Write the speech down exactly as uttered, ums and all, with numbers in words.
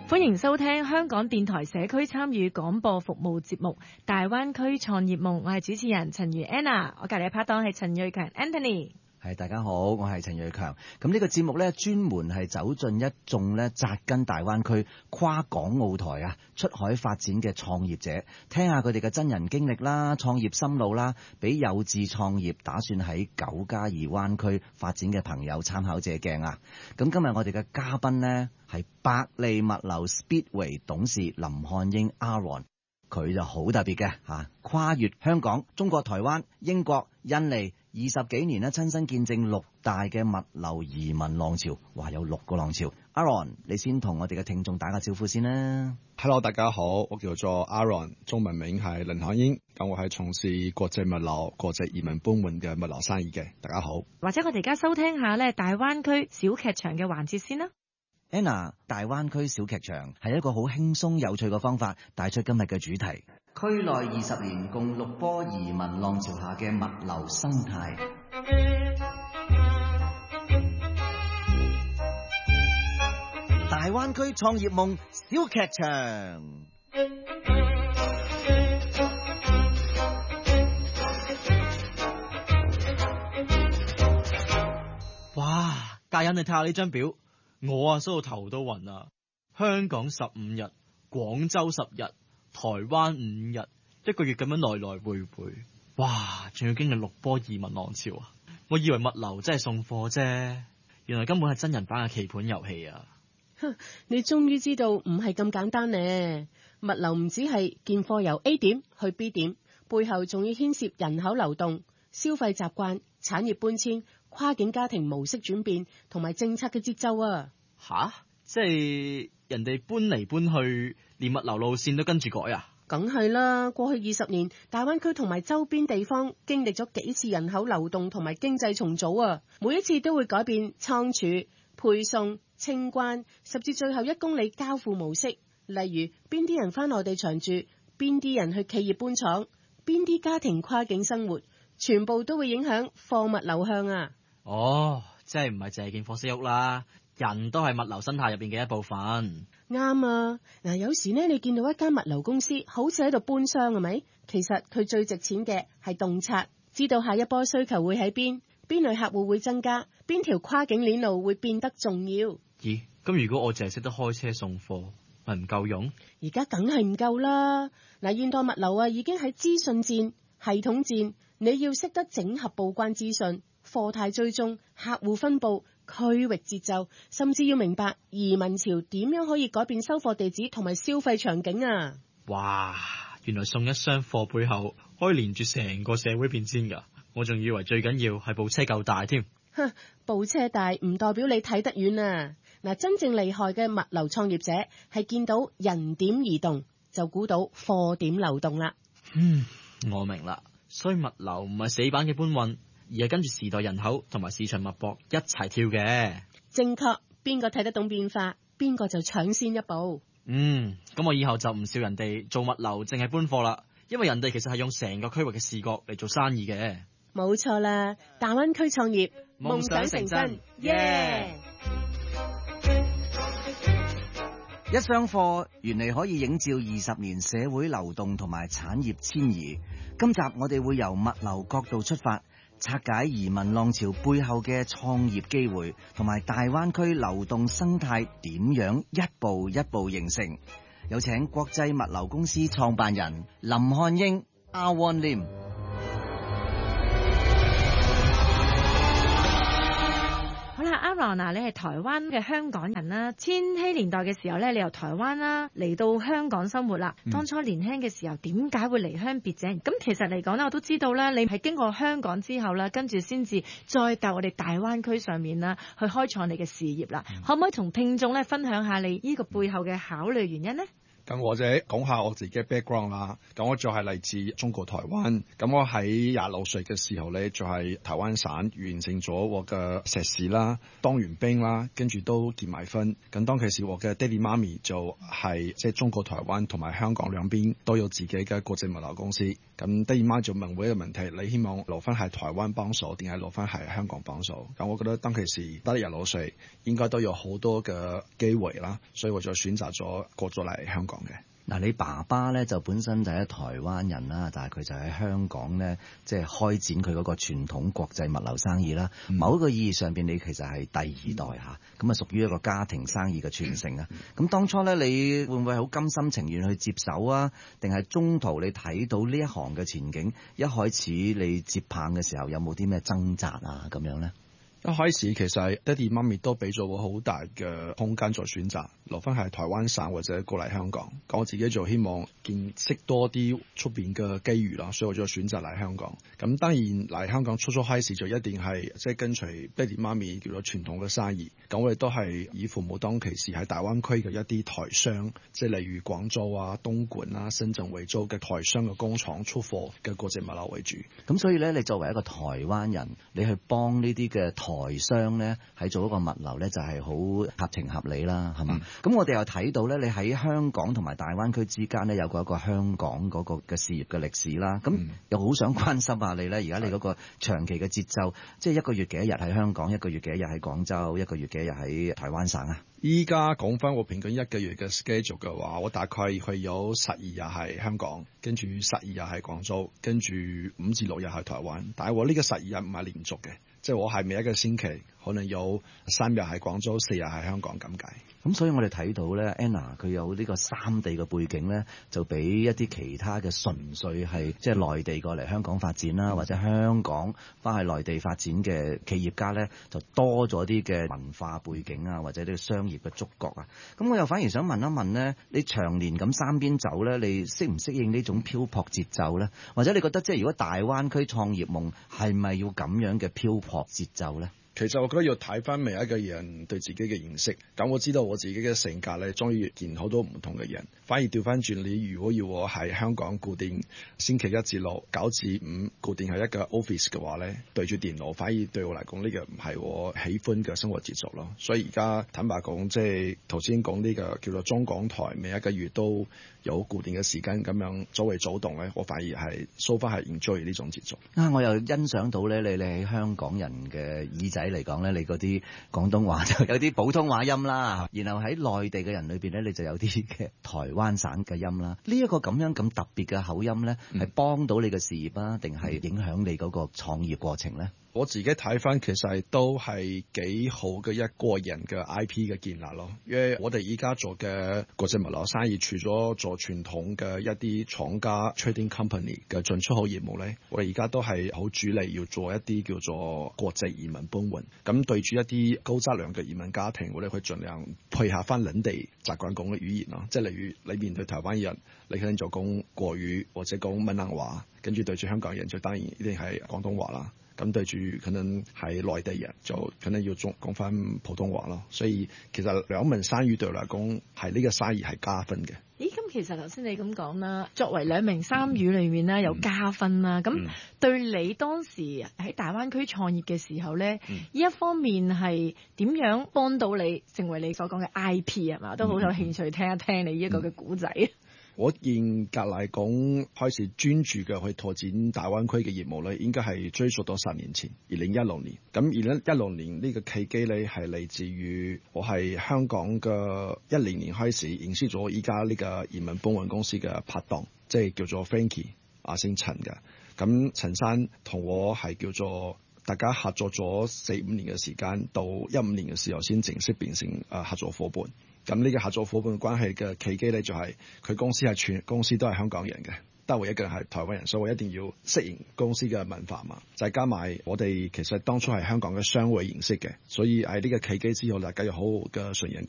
歡迎收聽香港電台社區參與廣播服務節目《大灣區創業夢》，我係主持人陳如 Anna， 我隔籬嘅拍檔係陳瑞強 Anthony。 係，大家好，我係陳瑞強。咁呢個節目呢，專門係走進一眾呢紮根大灣區、跨港澳台啊出海發展嘅創業者，聽下佢哋嘅真人經歷啦、創業心路啦，俾有志創業打算喺九加二灣區發展嘅朋友參考借鏡啊！咁今日我哋嘅嘉賓呢，係百利物流 Speedway 董事林漢英 Aaron， 佢就好特別嘅嚇，跨越香港、中國台灣、英國、印尼。二十幾年咧，親身見證六大嘅物流移民浪潮，哇！有六個浪潮。Aaron，你先同我哋嘅聽眾打個招呼先啦。 Hello， 大家好，我叫做 Aaron， 中文名係林漢英，咁我係從事國際物流、國際移民搬運嘅物流生意嘅。大家好。 或者我哋而家收聽下咧大灣區小劇場嘅環節先啦。 Anna， 大灣區小劇場係一個好輕鬆有趣嘅方法，帶出今日嘅主題。區內二十年共六波移民浪潮下嘅物流生態。大灣區創業夢小劇場。 哇！家人，你睇下呢張表，我啊收到頭都暈啊！香港十五日，廣州十日。台灣五日，一個月咁樣來來回回，哇！仲要經歷六波移民浪潮啊！我以為物流真係送貨啫，原來根本係真人版嘅棋盤遊戲啊！ 你終於知道唔係咁簡單呢。物流唔只係件貨由 A 點去 B 點，背後仲要牽涉人口流動、消費習慣、產業搬遷、跨境家庭模式轉變同埋政策嘅節奏啊！ 吓？即係人哋搬嚟搬去，連物流路線都跟住改啊？ 梗係啦，過去二十年，大灣區同埋周邊地方經歷咗幾次人口流動同埋經濟重組啊，每一次都會改變倉儲、配送、清關，甚至最後一公里交付模式。例如邊啲人返內地長住，邊啲人去企業搬廠，邊啲家庭跨境生活，全部都會影響貨物流向啊！ 哦，即係唔係淨係件貨色屋啦，人都係物流生態入邊嘅一部分。 啱啊！嗱，有時呢，你見到一間物流公司好似喺度搬箱，係咪？其實佢最值錢嘅係洞察，知道下一波需求會喺邊，邊類客戶會增加，邊條跨境鏈路會變得重要。 咦？咁如果我淨係識得開車送貨，咪唔夠用？ 而家梗係唔夠啦！嗱，現代物流啊，已經喺資訊戰、系統戰，你要識得整合報關資訊、貨態追蹤、客戶分佈、區域節奏，甚至要明白移民潮點樣可以改變收貨地址同埋消費場景啊！ 哇！原來送一箱貨背後可以連住成個社會變遷㗎，我仲以為最緊要係部車夠大添。 哼，部車大唔代表你睇得遠啊！嗱，真正厲害嘅物流創業者係見到人點移動，就估到貨點流動啦。 嗯，我明啦，所以物流唔係死板嘅搬運，而係跟住時代人口同埋市場脈搏一齊跳嘅。 正確，邊個睇得懂變化，邊個就搶先一步。 嗯，咁我以後就唔笑人哋做物流淨係搬貨啦，因為人哋其實係用成個區域嘅視角嚟做生意嘅。 冇錯啦，大灣區創業，夢想成真，耶！ 一箱貨原嚟可以映照二十年社會流動同埋產業遷移。今集我哋會由物流角度出發，拆解移民浪潮背後嘅創業機會，同埋大灣區流動生態點樣一步一步形成。有請國際物流公司創辦人林漢英 Aaron Lim。 好啦，Aaron 嗱，你係台灣嘅香港人啦。千禧年代嘅時候咧，你由台灣啦嚟到香港生活啦。 嗯、 當初年輕嘅時候，點解會離鄉別井？咁其實嚟講咧，我都知道啦，你係經過香港之後啦，跟住先至再到我哋大灣區上面啦，去開創你嘅事業啦。嗯、可唔可以同聽眾咧分享下你呢個背後嘅考慮原因呢？ 咁或者講下我自己嘅 background 啦。咁我就係嚟自中國台灣。咁我喺廿六歲嘅時候咧，就係台灣省完成咗我嘅碩士啦，當完兵啦，跟住都結埋婚。咁當其時我嘅爹哋媽咪就係即係中國台灣同埋香港兩邊都有自己嘅國際物流公司。咁爹哋媽就問我一個問題：你希望留翻喺台灣幫手，定係留翻喺香港幫手？咁我覺得當其時得廿六歲，應該都有好多嘅機會啦，所以我就選擇咗過咗嚟香港嘅。 嗱，你爸爸咧就本身就係台灣人啦，但係佢就喺香港咧，即係開展佢嗰個傳統國際物流生意啦。嗯、某一個意義上邊，你其實係第二代嚇，咁啊屬於一個家庭生意嘅傳承啊。咁、嗯、當初咧，你會唔會好甘心情願去接手啊？定係中途你睇到呢一行嘅前景，一開始你接棒嘅時候有冇啲咩掙扎啊？咁樣咧？ 一開始其實爹哋媽咪都俾咗我好大嘅空間做選擇，留翻喺台灣省或者過嚟香港。咁我自己就希望見識多啲出邊嘅機遇啦，所以我就選擇嚟香港。咁當然嚟香港初初開始就一定係即係跟隨爹哋媽咪叫做傳統嘅生意。咁我哋都係以父母當其時喺大灣區嘅一啲台商，即係例如廣州啊、東莞啊、深圳、惠州嘅台商嘅工廠出貨嘅國際物流為主。 咁所以咧，你作為一個台灣人，你去幫呢啲嘅台商咧，喺做一個物流咧，就係好合情合理啦，係嘛？咁、嗯、我哋又睇到咧，你喺香港同埋大灣區之間咧，有個一個香港嗰個嘅事業嘅歷史啦。咁、嗯、又好想關心下你咧，而家你嗰個長期嘅節奏，即係一個月幾多日喺香港，一個月幾多日喺廣州，一個月幾多日喺台灣省啊？ 依家講翻我平均一個月嘅 schedule 嘅話，我大概係有十二日係香港，跟住十二日係廣州，跟住五至六日係台灣。但係我呢個十二日唔係連續嘅，即係我係每一個星期可能有三日喺廣州，四日喺香港咁解。 咁所以我哋睇到咧 Anna 佢有呢個三地嘅背景咧，就比一啲其他嘅純粹係即係內地過嚟香港發展啦，或者香港翻去內地發展嘅企業家咧，就多咗啲嘅文化背景啊，或者呢個商業嘅觸覺啊。咁我又反而想問一問咧，你長年咁三邊走咧，你適唔適應呢種漂泊節奏咧？或者你覺得即係如果大灣區創業夢係咪要咁樣嘅漂泊節奏咧？ 其實我覺得要睇翻每一個人對自己嘅認識。咁我知道我自己嘅性格咧，中意見好多唔同嘅人。反而調翻轉，你如果要我喺香港固定星期一至六九至五固定係一個 office 嘅話咧，對住電腦，反而對我嚟講呢個唔係我喜歡嘅生活節奏咯。所以而家坦白講，即係頭先講呢個叫做中港台，每一個月都有固定嘅時間咁樣作為早動咧，我反而係 so far 係 enjoy 呢種節奏。 啊，我又欣賞到咧，你你喺香港人嘅耳仔嚟講咧，你嗰啲廣東話就有啲普通話音啦，然後喺內地嘅人裏邊咧，你就有啲嘅台灣省嘅音啦。呢一個咁樣咁特別嘅口音咧，係幫到你嘅事業啊，定係影響你嗰個創業過程咧？ 我自己睇翻，其實都係幾好嘅一個人嘅 I P 嘅建立咯。因為我哋依家做嘅國際物流生意，除咗做傳統嘅一啲廠家 trading company 嘅進出口業務咧，我哋而家都係好主力要做一啲叫做國際移民搬運。咁對住一啲高質量嘅移民家庭，我哋去盡量配合翻本地習慣講嘅語言咯。即係例如你面對台灣人，你可能就講國語或者講閩南話，跟住對住香港人就當然一定係廣東話啦。咁對住可能係內地人，就可能要講講翻普通話咯。所以其實兩門生意對我嚟講，係呢個生意係加分嘅。 咦，咁其實頭先你咁講啦，作為兩名三語裏面咧有加分啦。咁、嗯、對你當時喺大灣區創業嘅時候咧，呢、嗯、一方面係點樣幫到你成為你所講嘅 I P 係嘛？都好有興趣聽一聽你呢一個嘅故仔。嗯我嚴格嚟講，開始專注嘅去拓展大灣區嘅業務咧，應該係追溯到十年前，二零一六年。咁二零一六年呢個契機咧，係嚟自於我係香港嘅一零年開始認識咗依家呢個移民搬運公司嘅拍檔，即係叫做 Frankie 阿姓陳嘅。咁陳生同我係叫做大家合作咗四五年嘅時間，到一五年嘅時候先正式變成誒合作夥伴。咁呢個合作夥伴關係嘅契機咧，就係佢公司係全公司都係香港人嘅，得我一個人係台灣人，所以我一定要適應公司嘅文化嘛。再加埋我哋其實當初係香港嘅商會認識嘅，所以喺呢個契機之後，大家有好好嘅信任。